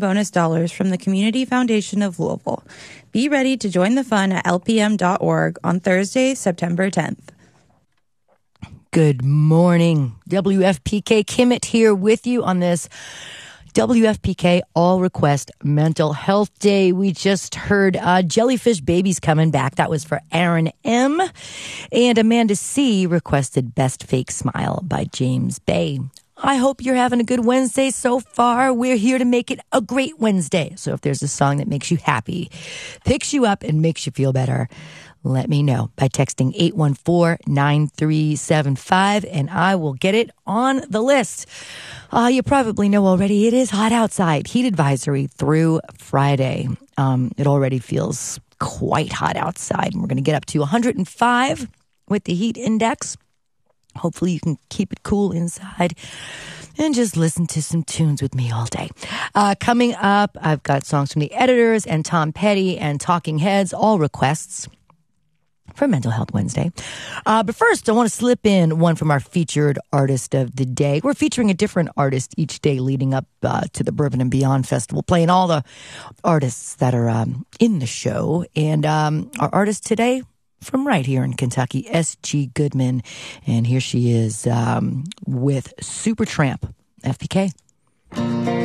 bonus dollars from the Community Foundation of Louisville. Be ready to join the fun at lpm.org on Thursday, September 10th. Good morning. WFPK Kimmett here with you on this WFPK All Request Mental Health Day. We just heard Jellyfish Babies Coming Back. That was for Aaron M. And Amanda C. requested Best Fake Smile by James Bay. I hope you're having a good Wednesday so far. We're here to make it a great Wednesday. So if there's a song that makes you happy, picks you up, and makes you feel better, let me know by texting 814-9375, and I will get it on the list. You probably know already, it is hot outside. Heat advisory through Friday. It already feels quite hot outside. We're going to get up to 105 with the heat index. Hopefully you can keep it cool inside and just listen to some tunes with me all day. Coming up, I've got songs from the Editors and Tom Petty and Talking Heads, all requests for Mental Health Wednesday. But first, I want to slip in one from our featured artist of the day. We're featuring a different artist each day leading up to the Bourbon and Beyond Festival, playing all the artists that are in the show. And our artist today, from right here in Kentucky, S.G. Goodman. And here she is with Supertramp, FPK.